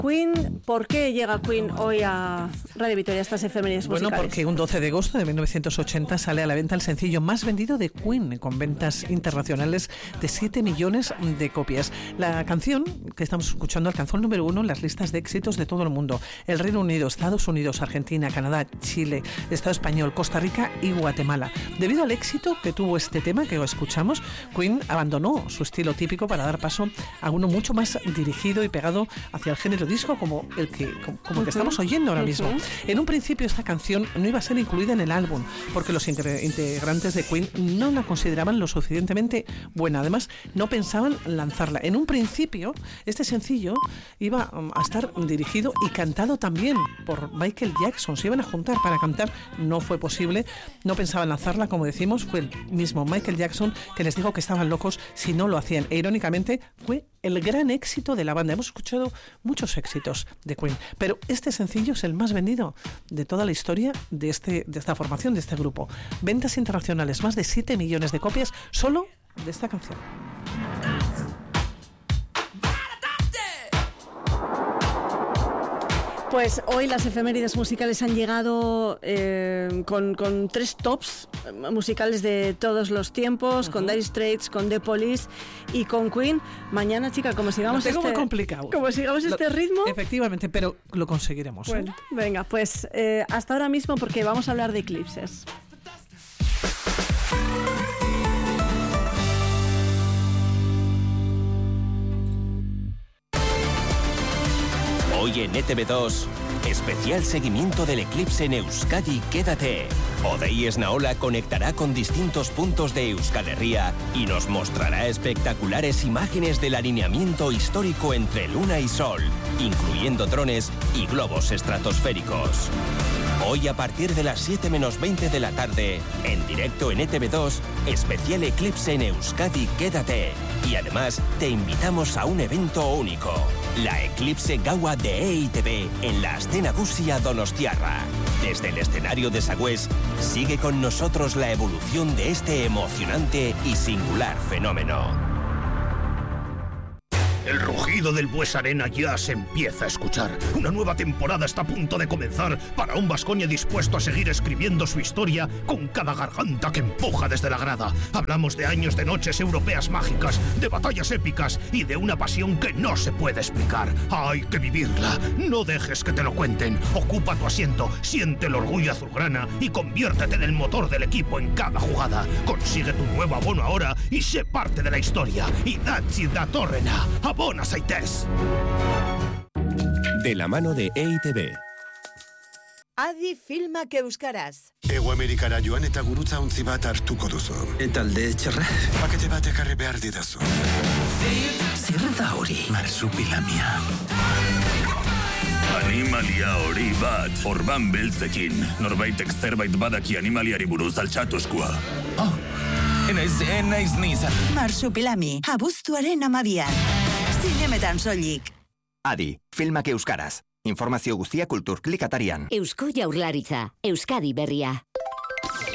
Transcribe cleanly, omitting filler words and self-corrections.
Queen, ¿por qué llega Queen hoy a Radio Vitoria, estas efemérides musicales? Bueno, porque un 12 de agosto de 1980 sale a la venta el sencillo más vendido de Queen, con ventas internacionales de 7 millones de copias. La canción que estamos escuchando alcanzó el número 1 en las listas de éxitos de todo el mundo. El Reino Unido, Estados Unidos, Argentina, Canadá, Chile, Estado Español, Costa Rica y Guatemala. Debido al éxito que tuvo este tema que escuchamos, Queen abandonó su estilo típico para dar paso a uno mucho más dirigido y pegado hacia el género disco como el que estamos oyendo ahora mismo. En un principio esta canción no iba a ser incluida en el álbum porque los integrantes de Queen no la consideraban lo suficientemente buena. Además, no pensaban lanzarla. En un principio, este sencillo iba a estar dirigido y cantado también por Michael Jackson. Se iban a juntar para cantar. No fue posible. No pensaban lanzarla, como decimos. Fue el mismo Michael Jackson que les dijo que estaban locos si no lo hacían. E irónicamente, fue el gran éxito de la banda. Hemos escuchado muchos éxitos de Queen, pero este sencillo es el más vendido de toda la historia de esta formación, de este grupo. Ventas internacionales, más de 7 millones de copias solo de esta canción. Pues hoy las efemérides musicales han llegado con 3 tops musicales de todos los tiempos, con Dire Straits, con The Police y con Queen. Mañana, chica, como sigamos muy complicado. Como sigamos este ritmo... Efectivamente, pero lo conseguiremos. Bueno, venga, pues hasta ahora mismo, porque vamos a hablar de eclipses. Hoy en ETV2, especial seguimiento del eclipse en Euskadi, quédate. Odei Esnaola conectará con distintos puntos de Euskal Herria y nos mostrará espectaculares imágenes del alineamiento histórico entre Luna y Sol, incluyendo drones y globos estratosféricos. Hoy a partir de las 7 menos 20 de la tarde, en directo en ETV2, especial eclipse en Euskadi, quédate. Y además te invitamos a un evento único, la Eclipse Gaua de EITB en la Aste Nagusia Donostiarra. Desde el escenario de Sagüés, sigue con nosotros la evolución de este emocionante y singular fenómeno. El rugido del Bues Arena ya se empieza a escuchar. Una nueva temporada está a punto de comenzar para un Baskonia dispuesto a seguir escribiendo su historia con cada garganta que empuja desde la grada. Hablamos de años de noches europeas mágicas, de batallas épicas y de una pasión que no se puede explicar. Hay que vivirla. No dejes que te lo cuenten. Ocupa tu asiento, siente el orgullo azulgrana y conviértete en el motor del equipo en cada jugada. Consigue tu nuevo abono ahora y sé parte de la historia. Idatzi datorrena. Abona zaitez. De la mano de EITB. Adi filmak euskaraz. Hego Amerikara joan eta gurutza ontzi bat hartuko duzu. Eta alde txerra? Pakete bat ekarri behar didazu. Zer da hori? Marsupilamia. Animalia hori bat, orban beltzekin. Norbaitek zerbait badaki animaliari buruz altxatu eskua. Oh. Enaiz nizan. Marsupilami, abuztuaren 12an. Zinemetan soilik. Adi, filmak euskaraz. Informazio guztia Kulturklik atarian. Eusko Jaurlaritza, Euskadi berria.